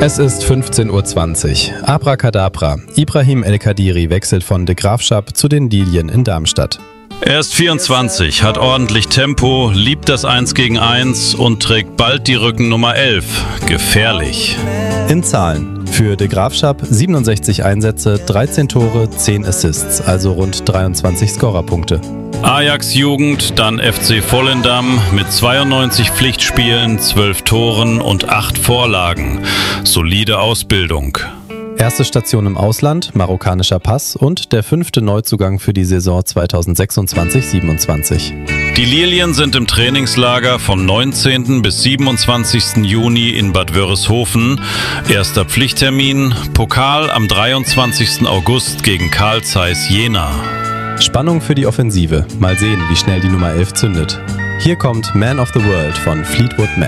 Es ist 15:20 Uhr. Abracadabra. Ibrahim El-Kadiri wechselt von De Graafschap zu den Lilien in Darmstadt. Er ist 24, hat ordentlich Tempo, liebt das 1 gegen 1 und trägt bald die Rückennummer 11. Gefährlich. In Zahlen. Für De Graafschap 67 Einsätze, 13 Tore, 10 Assists, also rund 23 Scorerpunkte. Ajax-Jugend, dann FC Volendam mit 92 Pflichtspielen, 12 Toren und 8 Vorlagen. Solide Ausbildung. Erste Station im Ausland, marokkanischer Pass und der 5. Neuzugang für die Saison 2026/27. Die Lilien sind im Trainingslager vom 19. bis 27. Juni in Bad Wörishofen. Erster Pflichttermin, Pokal am 23. August gegen Carl Zeiss Jena. Spannung für die Offensive. Mal sehen, wie schnell die Nummer 11 zündet. Hier kommt Man of the World von Fleetwood Mac.